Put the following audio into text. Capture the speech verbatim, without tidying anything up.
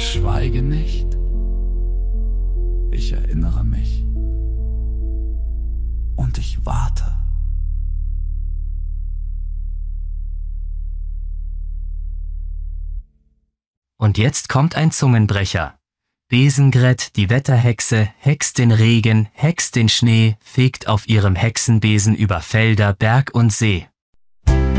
schweige nicht, ich erinnere mich und ich warte. Und jetzt kommt ein Zungenbrecher. Besengret, die Wetterhexe, hext den Regen, hext den Schnee, fegt auf ihrem Hexenbesen über Felder, Berg und See.